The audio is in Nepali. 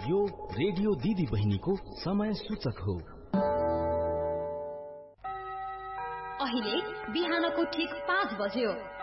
यो रेडियो दिदी बहिनीको समय सूचक हो। अहिले बिहानको ठीक 5 बज्यो।